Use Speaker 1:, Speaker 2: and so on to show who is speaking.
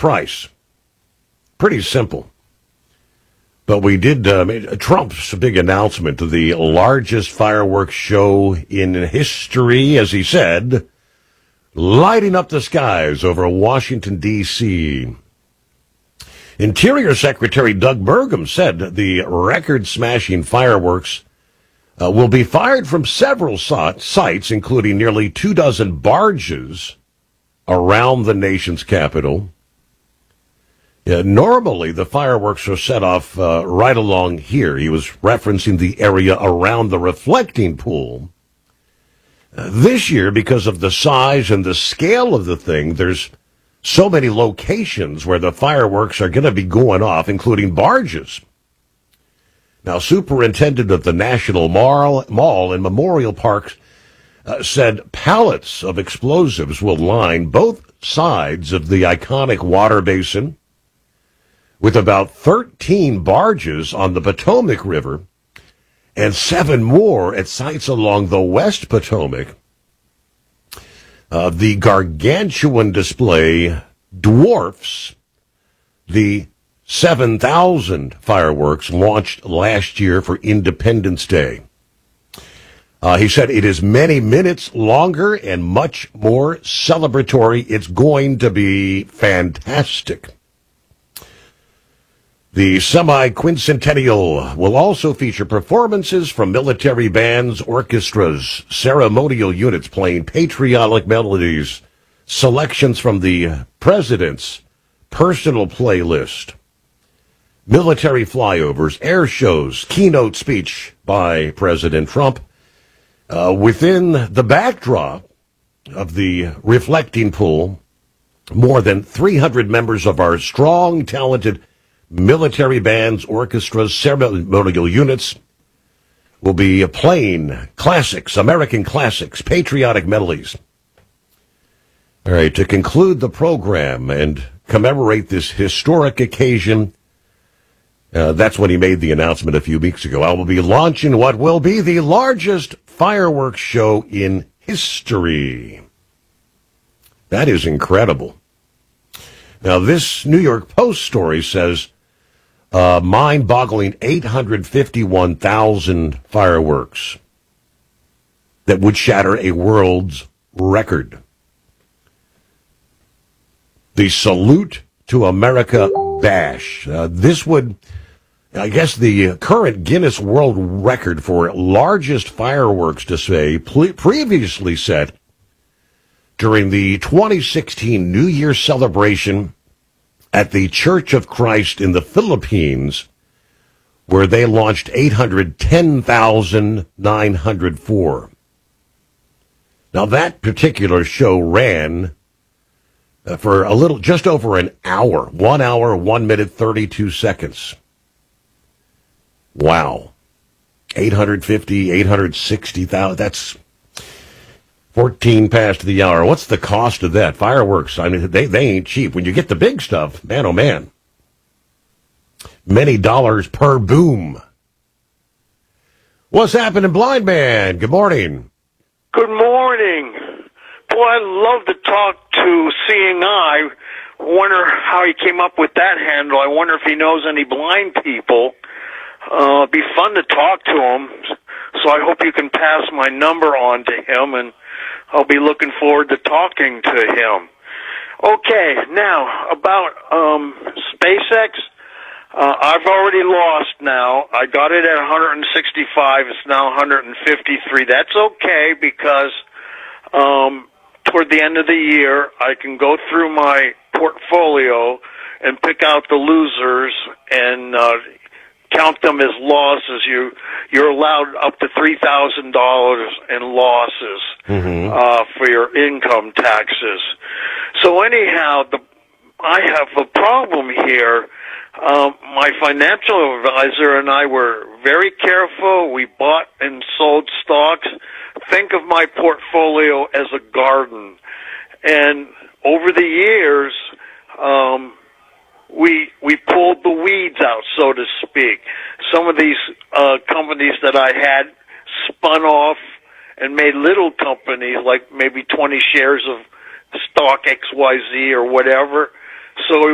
Speaker 1: price. Pretty simple. But we did, Trump's big announcement of the largest fireworks show in history, as he said, lighting up the skies over Washington, D.C. Interior Secretary Doug Burgum said the record-smashing fireworks will be fired from several sites, including nearly 24 barges around the nation's capital. Normally, the fireworks are set off right along here. He was referencing the area around the reflecting pool. This year, because of the size and the scale of the thing, there's so many locations where the fireworks are going to be going off, including barges. Now, superintendent of the National Mall and Memorial Parks said pallets of explosives will line both sides of the iconic water basin, with about 13 barges on the Potomac River and 7 more at sites along the West Potomac. The gargantuan display dwarfs the 7,000 fireworks launched last year for Independence Day. He said it is many minutes longer and much more celebratory. It's going to be fantastic. The semi-quincentennial will also feature performances from military bands, orchestras, ceremonial units playing patriotic melodies, selections from the president's personal playlist, military flyovers, air shows, keynote speech by President Trump. Within the backdrop of the reflecting pool, more than 300 members of our strong, talented military bands, orchestras, ceremonial units will be playing classics, American classics, patriotic melodies. All right, to conclude the program and commemorate this historic occasion, that's when he made the announcement a few weeks ago. I will be launching what will be the largest fireworks show in history. That is incredible. Now, this New York Post story says mind-boggling 851,000 fireworks that would shatter a world's record. The Salute to America Bash. This would, I guess, the current Guinness World Record for largest fireworks display previously set during the 2016 New Year celebration at the Church of Christ in the Philippines, where they launched 810,904. Now, that particular show ran for just over an hour. 1 hour, 1 minute, 32 seconds. Wow. 860,000. That's 14 past the hour. What's the cost of that? Fireworks, I mean, they ain't cheap. When you get the big stuff, man, oh man. Many dollars per boom. What's happening, Blind Man? Good morning.
Speaker 2: Good morning. Boy, I'd love to talk to Seeing Eye. Wonder how he came up with that handle. I wonder if he knows any blind people. It'd be fun to talk to him. So I hope you can pass my number on to him, and I'll be looking forward to talking to him. Okay, now, about SpaceX. I've already lost now. I got it at 165. It's now 153. That's okay because toward the end of the year, I can go through my portfolio and pick out the losers and count them as losses. You're allowed up to $3,000 in losses for your income taxes. So anyhow, I have a problem here. My financial advisor and I were very careful. We bought and sold stocks. Think of my portfolio as a garden. And over the years, we pulled the weeds out, so to speak. Some of these companies that I had spun off and made little companies, like maybe 20 shares of stock XYZ or whatever. So